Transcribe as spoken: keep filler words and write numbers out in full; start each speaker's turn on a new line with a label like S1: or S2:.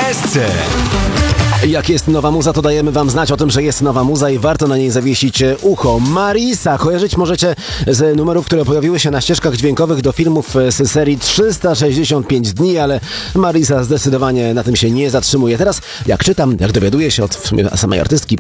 S1: S C.
S2: Jak jest nowa muza, to dajemy wam znać o tym, że jest nowa muza i warto na niej zawiesić ucho. Marisa kojarzyć możecie z numerów, które pojawiły się na ścieżkach dźwiękowych do filmów z serii trzysta sześćdziesiąt pięć dni, ale Marisa zdecydowanie na tym się nie zatrzymuje. Teraz, jak czytam, jak dowiaduję się od w sumie samej artystki,